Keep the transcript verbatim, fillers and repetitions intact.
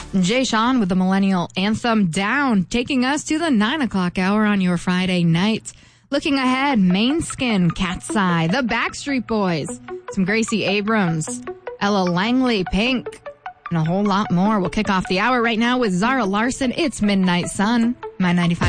Jay Sean with the Millennial Anthem Down, taking us to the nine o'clock hour on your Friday night. Looking ahead, Mainskin, Cat's Eye, the Backstreet Boys, some Gracie Abrams, Ella Langley, Pink, and a whole lot more. We'll kick off the hour right now with Zara Larson. It's Midnight Sun, my ninety-five.